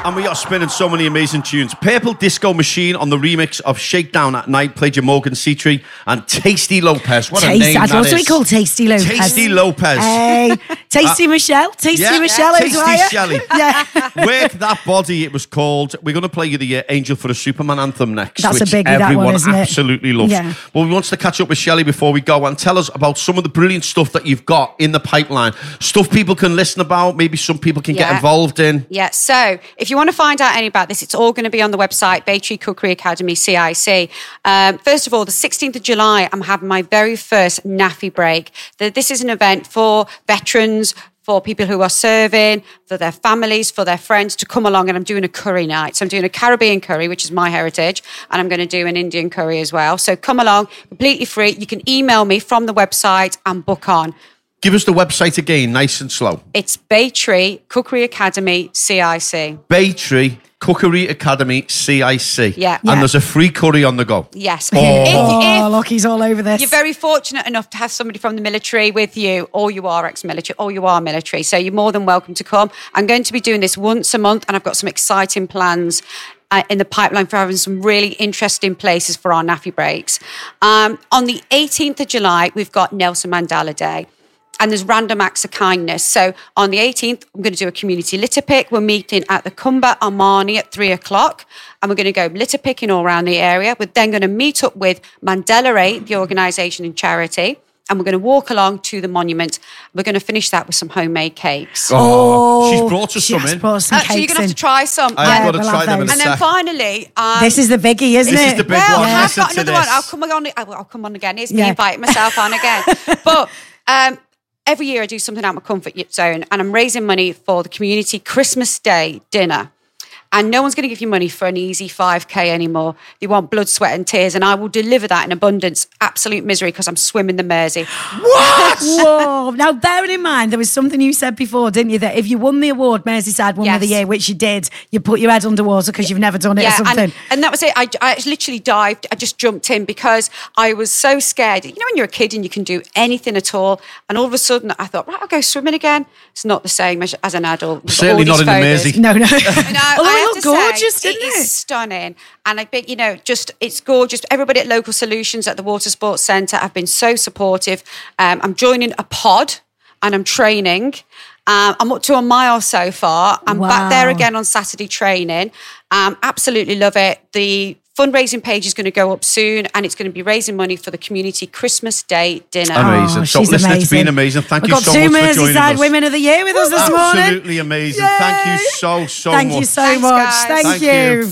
And we are spinning so many amazing tunes. Purple Disco Machine on the remix of Shakedown at Night played your Morgan Seatree, and Tasty Lopez. What a name that is. What do we call Tasty Lopez? Tasty Lopez. Hey, Tasty Michelle. Tasty Michelle. Tasty Shelley. Yeah. Work That Body, it was called. We're going to play you the Angel for a Superman anthem next. That's which a biggie, that everyone one, isn't it? absolutely loves. Yeah. Well, we want to catch up with Shelley before we go and tell us about some of the brilliant stuff that you've got in the pipeline. Stuff people can listen about, maybe some people can get involved in. Yeah, so if you want to find out any about this, it's all going to be on the website, Bay Tree Cookery Academy, CIC. First of all, the 16th of July, I'm having my very first NAFI break. This is an event for veterans, for people who are serving, for their families, for their friends to come along, and I'm doing a curry night. So I'm doing a Caribbean curry, which is my heritage, and I'm going to do an Indian curry as well. So come along, completely free. You can email me from the website and book on. Give us the website again, nice and slow. It's Bay Tree Cookery Academy, CIC. Bay Tree Cookery Academy, CIC. Yeah. And there's a free curry on the go. Yes. Oh, look, he's all over this. You're very fortunate enough to have somebody from the military with you, or you are ex-military, or you are military. So you're more than welcome to come. I'm going to be doing this once a month, and I've got some exciting plans in the pipeline for having some really interesting places for our NAFI breaks. On the 18th of July, we've got Nelson Mandela Day. And there's random acts of kindness. So on the 18th, I'm going to do a community litter pick. We're meeting at the Cumber Armani at 3:00. And we're going to go litter picking all around the area. We're then going to meet up with Mandela Aid, the organisation and charity. And we're going to walk along to the monument. We're going to finish that with some homemade cakes. Oh, she's brought us some in. Brought some So you're going to have in. to try some. I've got to we'll try have them in a those. And then sec. finally... This is the biggie, isn't This it? is the big well, one. I've Listen got to another one. this. I'll come on again. Here's me inviting myself on again. But... every year I do something out of my comfort zone, and I'm raising money for the community Christmas Day dinner. And no one's going to give you money for an easy 5K anymore. They want blood, sweat and tears, and I will deliver that in abundance, absolute misery, because I'm swimming the Mersey. What? Whoa. Now, bearing in mind, there was something you said before, didn't you, that if you won the award, Merseyside Woman of the Year, which you did, you put your head underwater because you've never done it or something. And that was it. I literally dived. I just jumped in because I was so scared. You know when you're a kid and you can do anything at all, and all of a sudden I thought, right, I'll go swimming again. It's not the same as an adult. Certainly not in the Mersey. No. I have to gorgeous, say, didn't it is stunning. And I think, it's gorgeous. Everybody at Local Solutions at the Water Sports Centre have been so supportive. I'm joining a pod and I'm training. I'm up to a mile so far. I'm back there again on Saturday training. Absolutely love it. The fundraising page is going to go up soon, and it's going to be raising money for the community Christmas Day dinner. Amazing. Oh, so she's listen, amazing. it's been amazing. Thank you so much We've for got two joining Merseyside us. Women of the Year with us this morning. Absolutely amazing. Yay. Thank you so much. Thank you so Thanks, much. guys. Thank Thank you. you.